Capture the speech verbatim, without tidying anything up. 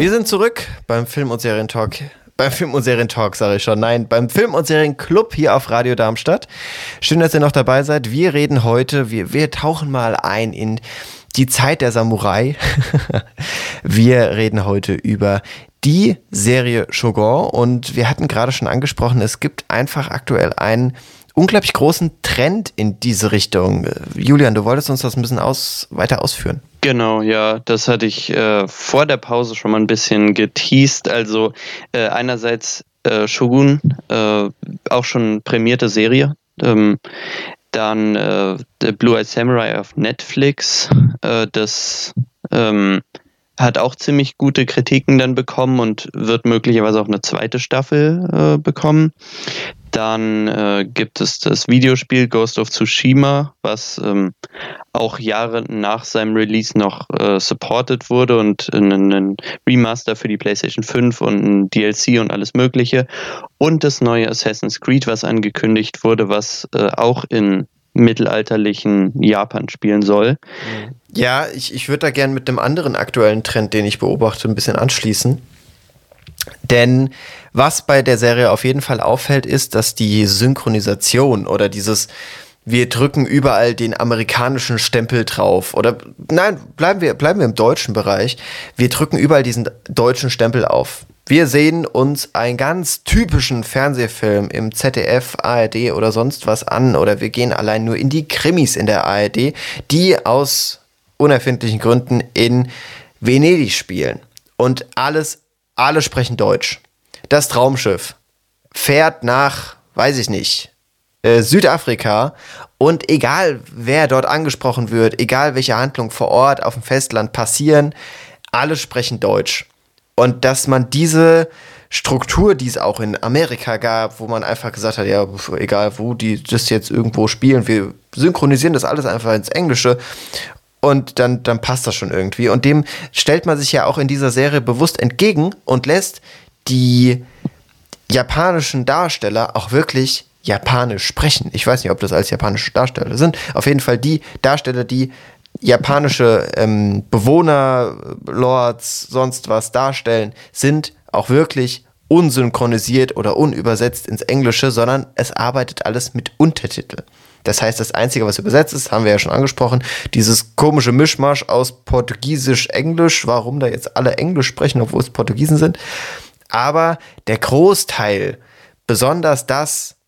Wir sind zurück beim Film- und Serientalk. Beim Film- und Serientalk, sage ich schon. Nein, beim Film- und Serienclub hier auf Radio Darmstadt. Schön, dass ihr noch dabei seid. Wir reden heute, wir, wir tauchen mal ein in die Zeit der Samurai. Wir reden heute über die Serie Shogun und wir hatten gerade schon angesprochen, es gibt einfach aktuell einen unglaublich großen Trend in diese Richtung. Julian, du wolltest uns das ein bisschen aus, weiter ausführen. Genau, ja, das hatte ich äh, vor der Pause schon mal ein bisschen geteased. Also äh, einerseits äh, Shogun, äh, auch schon prämierte Serie. Ähm, dann äh, The Blue Eye Samurai auf Netflix. Äh, das ähm, hat auch ziemlich gute Kritiken dann bekommen und wird möglicherweise auch eine zweite Staffel äh, bekommen. Dann äh, gibt es das Videospiel Ghost of Tsushima, was ähm, auch Jahre nach seinem Release noch äh, supported wurde und ein Remaster für die PlayStation fünf und ein D L C und alles mögliche. Und das neue Assassin's Creed, was angekündigt wurde, was äh, auch in mittelalterlichen Japan spielen soll. Ja, ich, ich würde da gerne mit einem anderen aktuellen Trend, den ich beobachte, ein bisschen anschließen. Denn was bei der Serie auf jeden Fall auffällt, ist, dass die Synchronisation oder dieses wir drücken überall den amerikanischen Stempel drauf oder nein, bleiben wir, bleiben wir im deutschen Bereich. Wir drücken überall diesen deutschen Stempel auf. Wir sehen uns einen ganz typischen Fernsehfilm im Z D F, A R D oder sonst was an oder wir gehen allein nur in die Krimis in der A R D, die aus unerfindlichen Gründen in Venedig spielen. Und alles Alle sprechen Deutsch. Das Traumschiff fährt nach, weiß ich nicht, äh, Südafrika und egal, wer dort angesprochen wird, egal welche Handlung vor Ort auf dem Festland passieren, alle sprechen Deutsch. Und dass man diese Struktur, die es auch in Amerika gab, wo man einfach gesagt hat, ja, egal wo die das jetzt irgendwo spielen, wir synchronisieren das alles einfach ins Englische. Und dann, dann passt das schon irgendwie. Und dem stellt man sich ja auch in dieser Serie bewusst entgegen und lässt die japanischen Darsteller auch wirklich japanisch sprechen. Ich weiß nicht, ob das als japanische Darsteller sind. Auf jeden Fall die Darsteller, die japanische ähm, Bewohner, Lords, sonst was darstellen, sind auch wirklich unsynchronisiert oder unübersetzt ins Englische, sondern es arbeitet alles mit Untertitel. Das heißt, das Einzige, was übersetzt ist, haben wir ja schon angesprochen, dieses komische Mischmasch aus Portugiesisch-Englisch, warum da jetzt alle Englisch sprechen, obwohl es Portugiesen sind. Aber der Großteil, besonders das,